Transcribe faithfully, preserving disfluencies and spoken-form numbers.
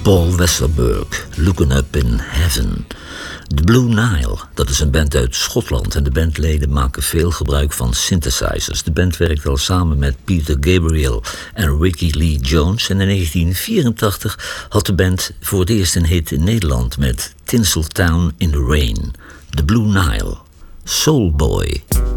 Paul Westerberg, Looking Up in Heaven. The Blue Nile, dat is een band uit Schotland en de bandleden maken veel gebruik van synthesizers. De band werkt al samen met Peter Gabriel en Ricky Lee Jones en in negentien vierentachtig had de band voor het eerst een hit in Nederland met Tinseltown in the Rain. The Blue Nile, Soul Boy.